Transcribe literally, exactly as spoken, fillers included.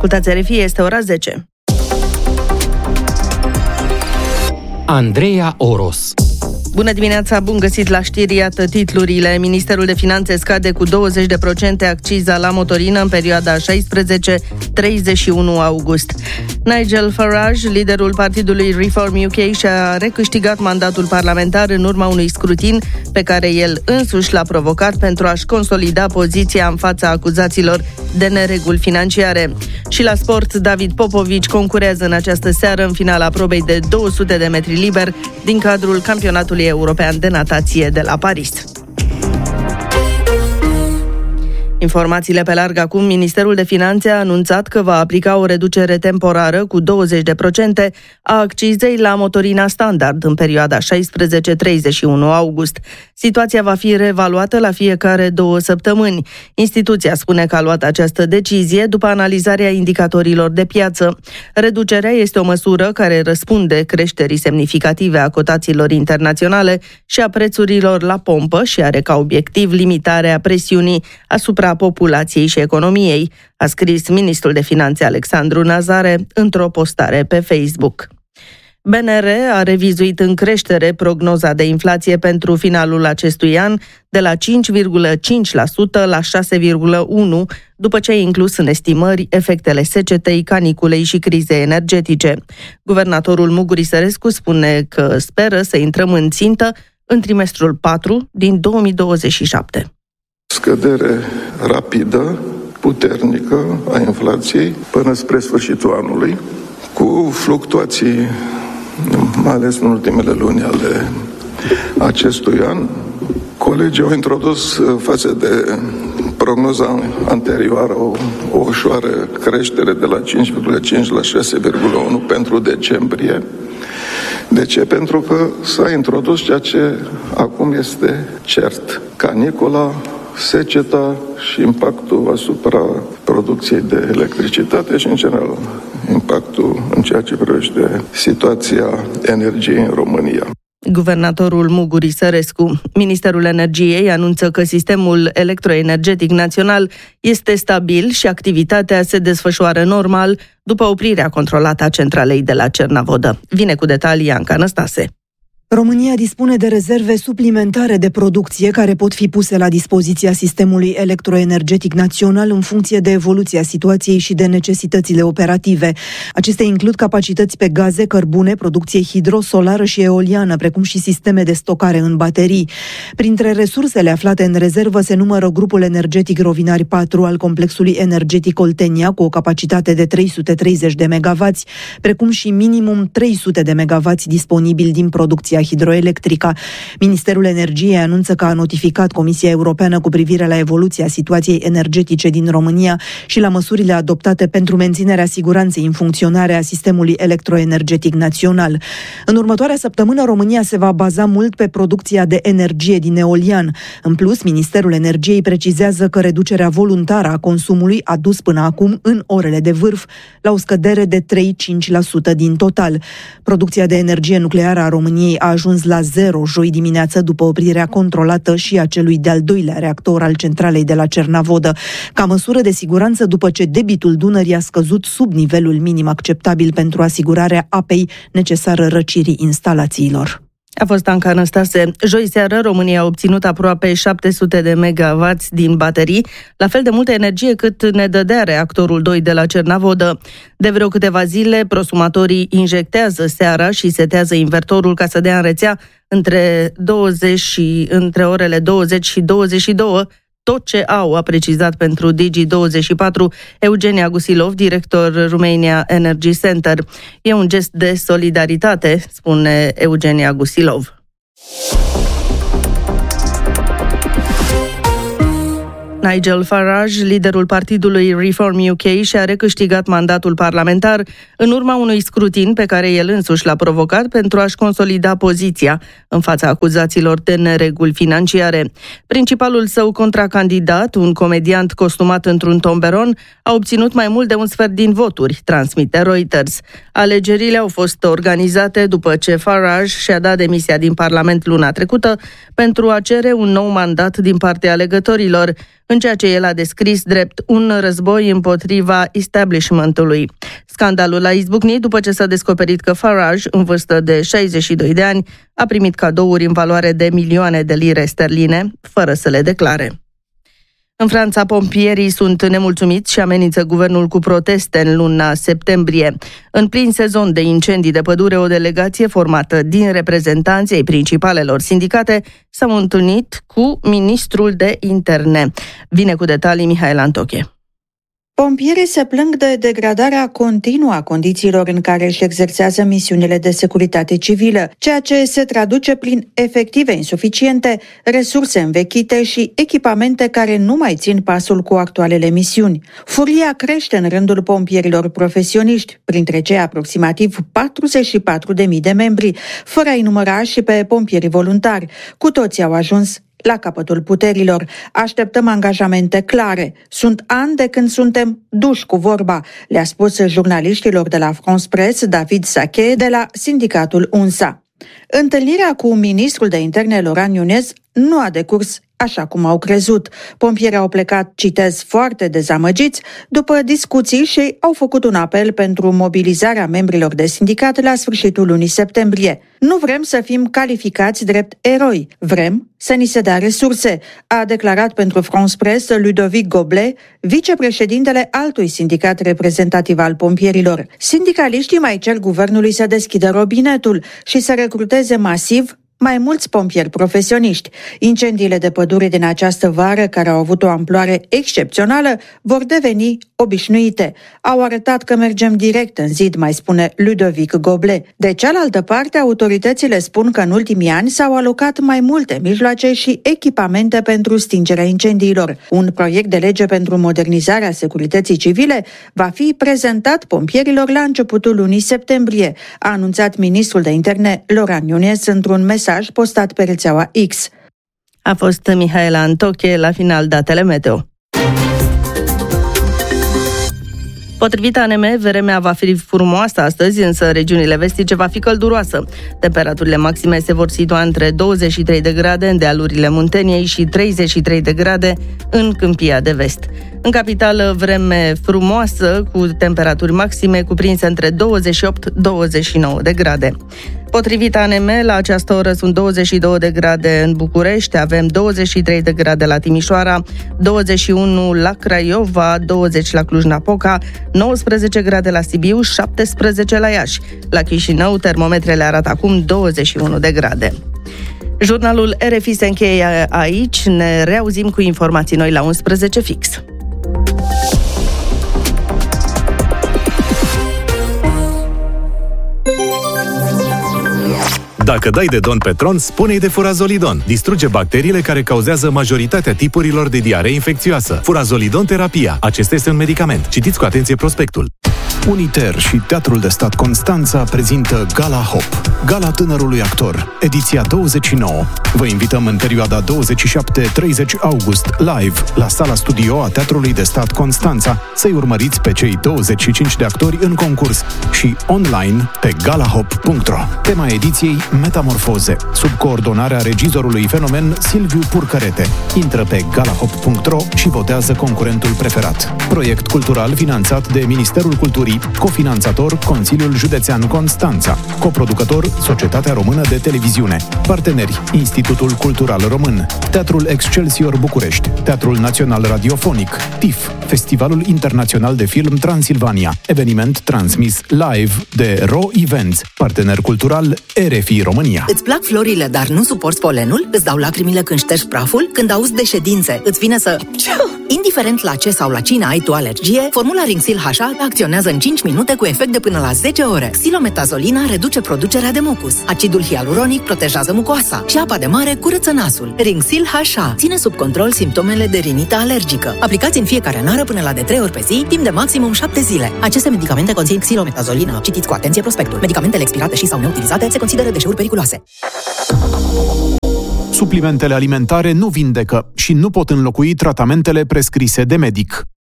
Ascultați R F I, este ora zece. Andreea Oros. Bună dimineața, bun găsit la știri, iată titlurile. Ministerul de Finanțe scade cu douăzeci de procente acciza la motorină în perioada șaisprezece treizeci și unu august. Nigel Farage, liderul partidului Reform U K, și-a recâștigat mandatul parlamentar în urma unui scrutin pe care el însuși l-a provocat pentru a-și consolida poziția în fața acuzațiilor de nereguli financiare. Și la sport, David Popovici concurează în această seară în finala probei de două sute de metri liber din cadrul campionatului european de natație de la Paris. Informațiile pe larg acum. Ministerul de Finanțe a anunțat că va aplica o reducere temporară cu douăzeci de procente a accizei la motorina standard în perioada șaisprezece treizeci și unu august. Situația va fi reevaluată la fiecare două săptămâni. Instituția spune că a luat această decizie după analizarea indicatorilor de piață. Reducerea este o măsură care răspunde creșterii semnificative a cotațiilor internaționale și a prețurilor la pompă și are ca obiectiv limitarea presiunii asupra populației și economiei, a scris ministrul de Finanțe Alexandru Nazare într-o postare pe Facebook. B N R a revizuit în creștere prognoza de inflație pentru finalul acestui an de la cinci virgulă cinci la sută la șase virgulă unu la sută, după ce a inclus în estimări efectele secetei, caniculei și crizei energetice. Guvernatorul Muguri Sărescu spune că speră să intrăm în țintă în trimestrul patru din două mii douăzeci și șapte. Scădere rapidă, puternică a inflației până spre sfârșitul anului, cu fluctuații, mai ales în ultimele luni ale acestui an. Colegii au introdus față de prognoza anterioară o, o ușoară creștere de la cinci virgulă cinci la șase virgulă unu pentru decembrie. De ce? Pentru că s-a introdus ceea ce acum este cert: canicula, seceta și impactul asupra producției de electricitate și, în general, impactul în ceea ce privește situația energiei în România. Guvernatorul Muguri Sărescu. Ministerul Energiei anunță că sistemul electroenergetic național este stabil și activitatea se desfășoară normal după oprirea controlată a centralei de la Cernavodă. Vine cu detalii Anca Năstase. România dispune de rezerve suplimentare de producție care pot fi puse la dispoziția sistemului electroenergetic național în funcție de evoluția situației și de necesitățile operative. Acestea includ capacități pe gaze, cărbune, producție hidro-solară și eoliană, precum și sisteme de stocare în baterii. Printre resursele aflate în rezervă se numără grupul energetic Rovinari patru al complexului energetic Oltenia, cu o capacitate de trei sute treizeci de megavați, precum și minimum trei sute de megavați disponibili din producția hidroelectrică. Ministerul Energiei anunță că a notificat Comisia Europeană cu privire la evoluția situației energetice din România și la măsurile adoptate pentru menținerea siguranței în funcționare a sistemului electroenergetic național. În următoarea săptămână, România se va baza mult pe producția de energie din eolian. În plus, Ministerul Energiei precizează că reducerea voluntară a consumului a dus până acum, în orele de vârf, la o scădere de trei virgulă cinci la sută din total. Producția de energie nucleară a României a ajuns la zero joi dimineață după oprirea controlată și a celui de-al doilea reactor al centralei de la Cernavodă, ca măsură de siguranță după ce debitul Dunării a scăzut sub nivelul minim acceptabil pentru asigurarea apei necesară răcirii instalațiilor. A fost Anca Năstase. Joi seară, România a obținut aproape șapte sute de megavați din baterii, la fel de multă energie cât ne dădea reactorul doi de la Cernavodă. De vreo câteva zile, prosumatorii injectează seara și setează invertorul ca să dea în rețea între, douăzeci și, între orele douăzeci și douăzeci și două tot ce au, a precizat pentru Digi douăzeci și patru Eugenia Gusilov, director Romania Energy Center. E un gest de solidaritate, spune Eugenia Gusilov. Nigel Farage, liderul partidului Reform U K, și-a recâștigat mandatul parlamentar în urma unui scrutin pe care el însuși l-a provocat pentru a-și consolida poziția în fața acuzațiilor de nereguli financiare. Principalul său contracandidat, un comediant costumat într-un tomberon, a obținut mai mult de un sfert din voturi, transmite Reuters. Alegerile au fost organizate după ce Farage și-a dat demisia din Parlament luna trecută pentru a cere un nou mandat din partea alegătorilor. în ceea ce el a descris drept un război împotriva establishmentului. Scandalul a izbucnit după ce s-a descoperit că Farage, în vârstă de șaizeci și doi de ani, a primit cadouri în valoare de milioane de lire sterline, fără să le declare. În Franța, pompierii sunt nemulțumiți și amenință guvernul cu proteste în luna septembrie. În plin sezon de incendii de pădure, o delegație formată din reprezentanții principalelor sindicate s-au întâlnit cu ministrul de interne. Vine cu detalii Mihaela Antoche. Pompierii se plâng de degradarea continuă a condițiilor în care își exersează misiunile de securitate civilă, ceea ce se traduce prin efective insuficiente, resurse învechite și echipamente care nu mai țin pasul cu actualele misiuni. Furia crește în rândul pompierilor profesioniști, printre cei aproximativ patruzeci și patru de mii de membri, fără a-i număra și pe pompierii voluntari. Cu toții au ajuns la capătul puterilor. Așteptăm angajamente clare. Sunt ani de când suntem duși cu vorba, le-a spus jurnaliștilor de la France Presse David Sachet de la sindicatul U N S A. Întâlnirea cu ministrul de interne Laurent Nunez nu a decurs așa cum au crezut. Pompierii au plecat, citez, foarte dezamăgiți după discuții și au făcut un apel pentru mobilizarea membrilor de sindicat la sfârșitul lunii septembrie. Nu vrem să fim calificați drept eroi, vrem să ni se dea resurse, a declarat pentru France Presse Ludovic Goblet, vicepreședintele altui sindicat reprezentativ al pompierilor. Sindicaliștii mai cer guvernului să deschidă robinetul și să recruteze masiv mai mulți pompieri profesioniști. Incendiile de pădure din această vară, care au avut o amploare excepțională, vor deveni obișnuite. Au arătat că mergem direct în zid, mai spune Ludovic Goblet. De cealaltă parte, autoritățile spun că în ultimii ani s-au alocat mai multe mijloace și echipamente pentru stingerea incendiilor. Un proiect de lege pentru modernizarea securității civile va fi prezentat pompierilor la începutul lunii septembrie, a anunțat ministrul de interne Laurent Nunez într-un mesaj postat pe rețeaua X. A fost Mihaela Antoche, la final datele meteo. Potrivit A N M, vremea va fi frumoasă astăzi, însă regiunile vestice va fi călduroasă. Temperaturile maxime se vor situa între douăzeci și trei de grade în dealurile Munteniei și treizeci și trei de grade în Câmpia de Vest. În capitală, vreme frumoasă, cu temperaturi maxime cuprinse între douăzeci și opt - douăzeci și nouă de grade. Potrivit A N M, la această oră sunt douăzeci și două de grade în București, avem douăzeci și trei de grade la Timișoara, douăzeci și unu la Craiova, douăzeci la Cluj-Napoca, nouăsprezece grade la Sibiu, șaptesprezece la Iași. La Chișinău, termometrele arată acum douăzeci și unu de grade. Jurnalul R F I se încheie aici, ne reauzim cu informații noi la unsprezece fix. Dacă dai de Don Petron, spune-i de Furazolidon. Distruge bacteriile care cauzează majoritatea tipurilor de diaree infecțioasă. Furazolidon terapia. Acesta este un medicament. Citiți cu atenție prospectul. Uniter și Teatrul de Stat Constanța prezintă Gala Hop, Gala Tânărului Actor, ediția douăzeci și nouă. Vă invităm în perioada douăzeci și șapte - treizeci august, live, la sala studio a Teatrului de Stat Constanța, să-i urmăriți pe cei douăzeci și cinci de actori în concurs și online pe galahop punct ro. Tema ediției, Metamorfoze, sub coordonarea regizorului Fenomen Silviu Purcărete. Intră pe galahop punct ro și votează concurentul preferat. Proiect cultural finanțat de Ministerul Culturii, cofinanțator Consiliul Județean Constanța, coproducător Societatea Română de Televiziune, parteneri Institutul Cultural Român, Teatrul Excelsior București, Teatrul Național Radiofonic, T I F, Festivalul Internațional de Film Transilvania, eveniment transmis live de R O Events, partener cultural R F I România. Îți plac florile, dar nu suporți polenul? Îți dau lacrimile când ștergi praful? Când auzi de ședințe, îți vine să... Indiferent la ce sau la cine ai tu alergie, formula Rinxil H A acționează în cinci minute cu efect de până la zece ore. Xilometasolina reduce producerea de mucus. Acidul hialuronic protejează mucoasa și apa de mare curăță nasul. Rinxil H A ține sub control simptomele de rinită alergică. Aplicați în fiecare nară până la de trei ori pe zi, timp de maximum șapte zile. Aceste medicamente conțin xilometazolină. Citiți cu atenție prospectul. Medicamentele expirate și sau neutilizate se consideră deșeuri periculoase. Suplimentele alimentare nu vindecă și nu pot înlocui tratamentele prescrise de medic.